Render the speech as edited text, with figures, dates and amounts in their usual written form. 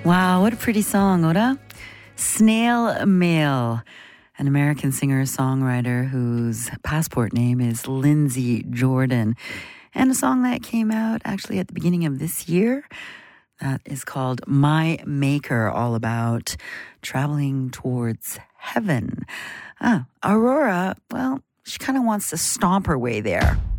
Wow, what a pretty song, Ora. Snail Mail, an American singer-songwriter whose passport name is Lindsey Jordan. And a song that came out actually at the beginning of this year that is called My Maker, all about traveling towards heaven. Aurora, well, she kind of wants to stomp her way there.